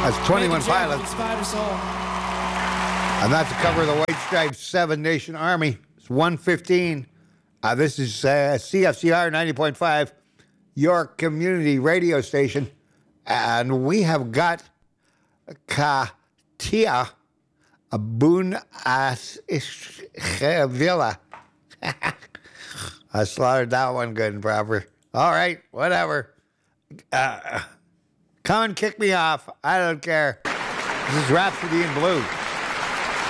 That's 21 Pilots. And that's the cover of the White Stripes, Seven Nation Army. It's 1:15. This is CFCR 90.5, your community radio station. And we have got Katia Abun Villa. I slaughtered that one good and proper. All right, whatever. Come and kick me off. I don't care. This is Rhapsody in Blue.